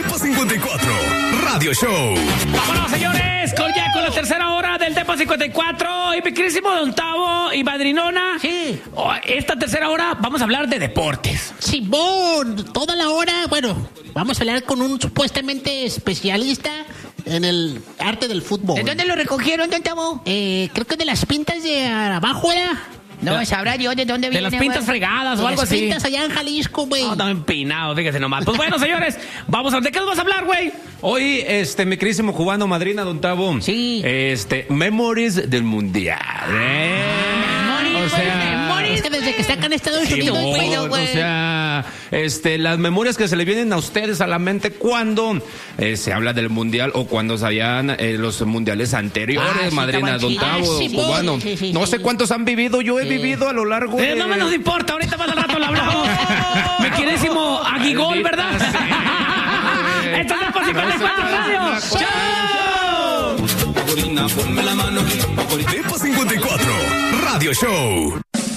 Tepa 54 Radio Show. Vámonos, señores, con la tercera hora del Tepa 54. Y mi querísimo Don Tavo y Madrinona. Sí. Esta tercera hora vamos a hablar de deportes. Simón, toda la hora, bueno, vamos a hablar con un supuestamente especialista en el arte del fútbol. ¿De dónde lo recogieron, Don Tavo? Creo que de las pintas de abajo, ¿verdad? No, sabrá Dios de dónde viene. De las pintas fregadas o algo así. Las pintas allá en Jalisco, güey. No, también pinado, fíjese nomás. Pues bueno, señores, vamos a... ¿De qué nos vas a hablar, güey? Hoy, mi querísimo cubano, madrina, Don Tavo. Sí. Memories del Mundial. Es que desde que sacan Estados Unidos, güey. O sea, las memorias que se le vienen a ustedes a la mente cuando se habla del mundial o cuando se habían los mundiales anteriores, sí, madrina, Don Tavo, sí, cubano. sí, No sé cuántos han vivido, yo he vivido a lo largo de... No me nos importa, ahorita más al rato lo hablamos. Mi querísimo Aguigol, ¿verdad? Esto es Tepa 54 Radio. ¡Chao! Tepa 54 Radio Show.